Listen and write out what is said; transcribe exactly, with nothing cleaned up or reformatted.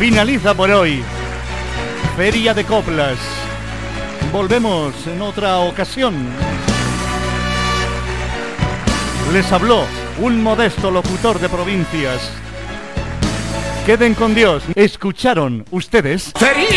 Finaliza por hoy Feria de Coplas. Volvemos en otra ocasión. Les habló un modesto locutor de provincias. Queden con Dios. ¿Escucharon ustedes?